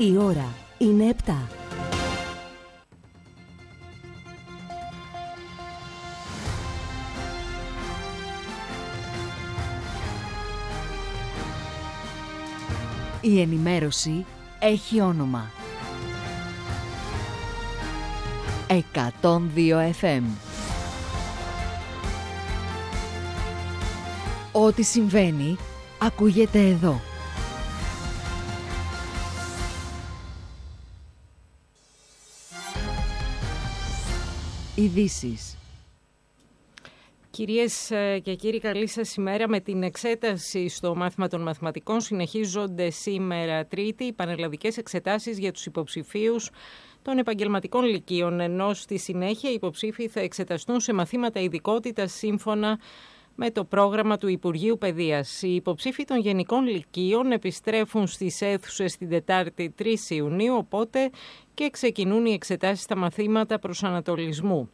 Η ώρα είναι 7. Η ενημέρωση έχει όνομα. 102 FM. Ό,τι συμβαίνει, ακούγεται εδώ. Ειδήσεις. Κυρίες και κύριοι, καλή σας ημέρα. Με την εξέταση στο μάθημα των μαθηματικών συνεχίζονται σήμερα Τρίτη οι πανελλαδικές εξετάσεις για τους υποψηφίους των επαγγελματικών λυκείων, ενώ στη συνέχεια οι υποψήφοι θα εξεταστούν σε μαθήματα ειδικότητας σύμφωνα με το πρόγραμμα του Υπουργείου Παιδείας. Οι υποψήφοι των γενικών λυκείων επιστρέφουν στις αίθουσες την Τετάρτη 3 Ιουνίου, οπότε και ξεκινούν οι εξετάσεις στα μαθήματα προσανατολισμού.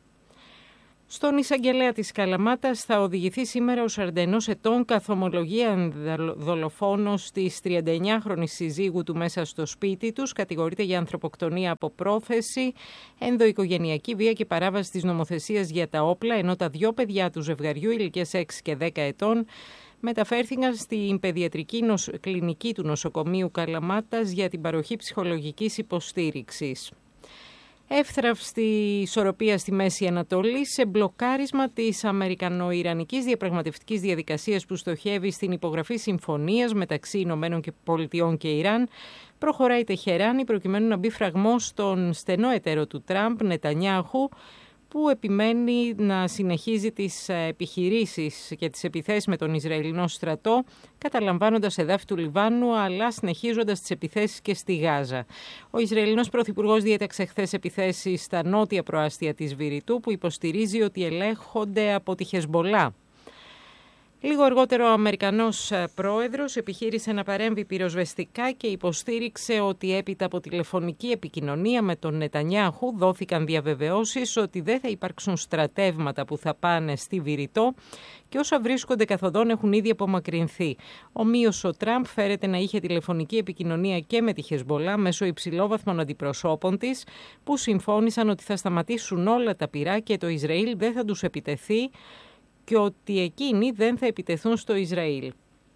Στον εισαγγελέα της Καλαμάτας θα οδηγηθεί σήμερα ο 41 ετών καθ' ομολογία δολοφόνος της 39χρονης συζύγου του μέσα στο σπίτι τους. Κατηγορείται για ανθρωποκτονία από πρόθεση, ενδοοικογενειακή βία και παράβαση της νομοθεσίας για τα όπλα, ενώ τα δυο παιδιά του ζευγαριού ηλικίας 6 και 10 ετών μεταφέρθηκαν στην παιδιατρική κλινική του νοσοκομείου Καλαμάτας για την παροχή ψυχολογικής υποστήριξης. Εύθραυστη ισορροπία στη Μέση Ανατολή σε μπλοκάρισμα της Αμερικανο-Ιρανικής διαπραγματευτικής διαδικασίας που στοχεύει στην υπογραφή συμφωνίας μεταξύ ΗΠΑ και Ιράν, προχωράει η Τεχεράνη προκειμένου να μπει φραγμός στον στενό εταίρο του Τραμπ, Νετανιάχου, που επιμένει να συνεχίζει τις επιχειρήσεις και τις επιθέσεις με τον Ισραηλινό στρατό, καταλαμβάνοντας εδάφη του Λιβάνου, αλλά συνεχίζοντας τις επιθέσεις και στη Γάζα. Ο Ισραηλινός πρωθυπουργός διέταξε χθες επιθέσεις στα νότια προάστια της Βηρητού, που υποστηρίζει ότι ελέγχονται από τη Χεσμπολά. Λίγο αργότερο ο Αμερικανός πρόεδρος επιχείρησε να παρέμβει πυροσβεστικά και υποστήριξε ότι έπειτα από τηλεφωνική επικοινωνία με τον Νετανιάχου δόθηκαν διαβεβαιώσεις ότι δεν θα υπάρξουν στρατεύματα που θα πάνε στη Βηρητό και όσα βρίσκονται καθοδόν έχουν ήδη απομακρυνθεί. Ομοίως ο Τραμπ φέρεται να είχε τηλεφωνική επικοινωνία και με τη Χεσμπολά μέσω υψηλόβαθμων αντιπροσώπων της, που συμφώνησαν ότι θα σταματήσουν όλα τα πυρά και το Ισραήλ δεν θα τους επιτεθεί και ότι εκείνοι δεν θα επιτεθούν στο Ισραήλ.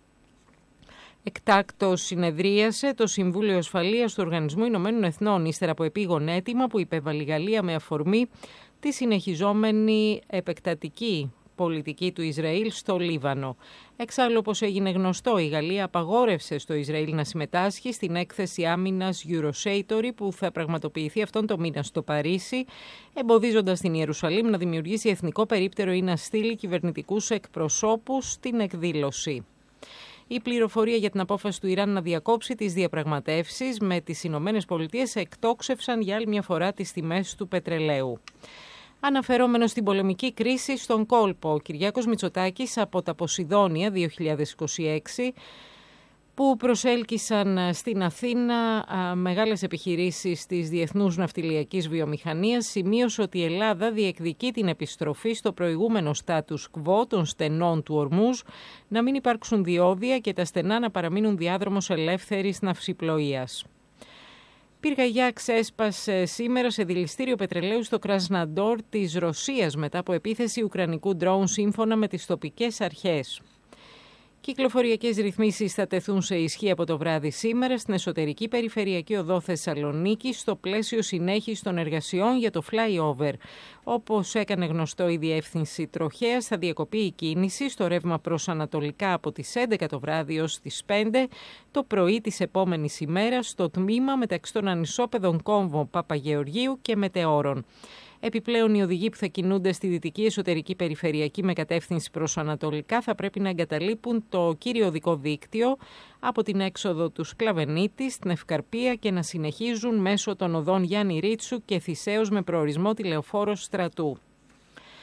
Εκτάκτως συνεδρίασε το Συμβούλιο Ασφαλείας του Οργανισμού Ηνωμένων Εθνών ύστερα από επίγον αίτημα που υπέβαλε η Γαλλία με αφορμή τη συνεχιζόμενη επεκτατική πολιτική του Ισραήλ στο Λίβανο. Εξάλλου, όπως έγινε γνωστό, η Γαλλία απαγόρευσε στο Ισραήλ να συμμετάσχει στην έκθεση άμυνας Eurosatory που θα πραγματοποιηθεί αυτόν τον μήνα στο Παρίσι, εμποδίζοντας την Ιερουσαλήμ να δημιουργήσει εθνικό περίπτερο ή να στείλει κυβερνητικούς εκπροσώπους στην εκδήλωση. Η πληροφορία για την απόφαση του Ιράν να διακόψει τις διαπραγματεύσεις με τις Ηνωμένες Πολιτείες εκτόξευσαν για άλλη μια φορά τις τιμές του πετρελαίου. Αναφερόμενος στην πολεμική κρίση στον κόλπο, ο Κυριάκος Μητσοτάκης από τα Ποσειδόνια 2026, που προσέλκυσαν στην Αθήνα μεγάλες επιχειρήσεις της διεθνούς ναυτιλιακής βιομηχανίας, σημείωσε ότι η Ελλάδα διεκδικεί την επιστροφή στο προηγούμενο status quo των στενών του Ορμούζ, να μην υπάρξουν διόδια και τα στενά να παραμείνουν διάδρομος ελεύθερης ναυσιπλοείας. Πυργαγιά ξέσπασε σήμερα σε δηληστήριο πετρελαίου στο Κρασναντόρ της Ρωσίας μετά από επίθεση ουκρανικού ντρόουν σύμφωνα με τις τοπικές αρχές. Κυκλοφοριακές ρυθμίσεις θα τεθούν σε ισχύ από το βράδυ σήμερα στην εσωτερική περιφερειακή οδό Θεσσαλονίκη στο πλαίσιο συνέχισης των εργασιών για το flyover. Όπως έκανε γνωστό η Διεύθυνση Τροχέας, θα διακοπεί η κίνηση στο ρεύμα προς ανατολικά από τις 11 το βράδυ ως τις 5 το πρωί της επόμενης ημέρας στο τμήμα μεταξύ των ανισόπεδων Κόμβο Παπαγεωργίου και Μετεώρων. Επιπλέον, οι οδηγοί που θα κινούνται στη δυτική εσωτερική περιφερειακή με κατεύθυνση προς ανατολικά θα πρέπει να εγκαταλείπουν το κύριο οδικό δίκτυο από την έξοδο του Σκλαβενίτη στην Ευκαρπία και να συνεχίζουν μέσω των οδών Γιάννη Ρίτσου και Θησέως με προορισμό τη Λεωφόρο Στρατού.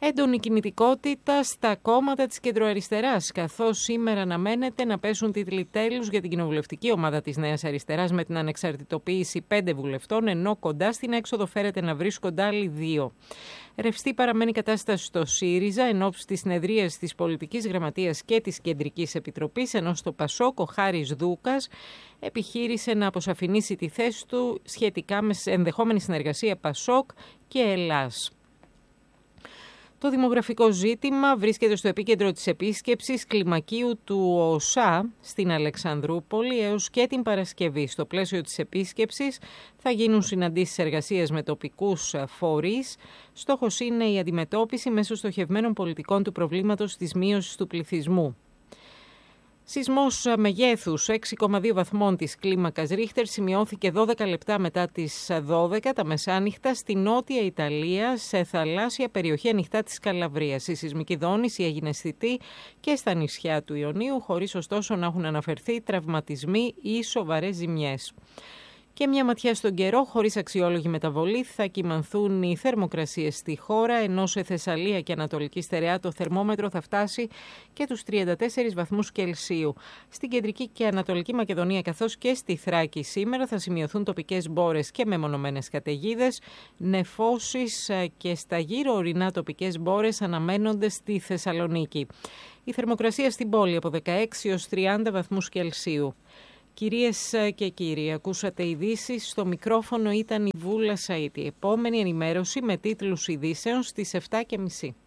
Έντονη κινητικότητα στα κόμματα της κεντροαριστεράς, καθώς σήμερα αναμένεται να πέσουν τίτλοι τέλους για την κοινοβουλευτική ομάδα της Νέας Αριστεράς με την ανεξαρτητοποίηση 5 βουλευτών, ενώ κοντά στην έξοδο φέρεται να βρίσκονται άλλοι 2. Ρευστή παραμένει η κατάσταση στο ΣΥΡΙΖΑ εν ώψη της συνεδρίας της Πολιτικής Γραμματείας και της Κεντρικής Επιτροπής, ενώ στο ΠΑΣΟΚ ο Χάρης Δούκας επιχείρησε να αποσαφηνίσει τη θέση του σχετικά με ενδεχόμενη συνεργασία ΠΑΣΟΚ και Ελλάς. Το δημογραφικό ζήτημα βρίσκεται στο επίκεντρο της επίσκεψης κλιμακίου του ΟΣΑ στην Αλεξανδρούπολη έως και την Παρασκευή. Στο πλαίσιο της επίσκεψης θα γίνουν συναντήσεις εργασίας με τοπικούς φορείς. Στόχος είναι η αντιμετώπιση μέσω στοχευμένων πολιτικών του προβλήματος της μείωσης του πληθυσμού. Σεισμός μεγέθους 6,2 βαθμών της κλίμακας Ρίχτερ σημειώθηκε 12 λεπτά μετά τις 12 τα μεσάνυχτα στη νότια Ιταλία, σε θαλάσσια περιοχή ανοιχτά της Καλαβρίας. Η σεισμική δόνηση έγινε αισθητή και στα νησιά του Ιωνίου, χωρίς ωστόσο να έχουν αναφερθεί τραυματισμοί ή σοβαρές ζημιές. Και μια ματιά στον καιρό, χωρίς αξιόλογη μεταβολή, θα κυμανθούν οι θερμοκρασίες στη χώρα, ενώ σε Θεσσαλία και Ανατολική Στερεά το θερμόμετρο θα φτάσει και τους 34 βαθμούς Κελσίου. Στην Κεντρική και Ανατολική Μακεδονία, καθώς και στη Θράκη σήμερα, θα σημειωθούν τοπικές μπόρες και μεμονωμένες καταιγίδες. Νεφώσεις και στα γύρω ορεινά τοπικές μπόρες αναμένονται στη Θεσσαλονίκη. Η θερμοκρασία στην πόλη από 16 έως 30 βαθμούς Κελσίου. Κυρίες και κύριοι, ακούσατε ειδήσεις. Στο μικρόφωνο ήταν η Βούλα Σαΐτη. Επόμενη ενημέρωση με τίτλους ειδήσεων στις 7:30.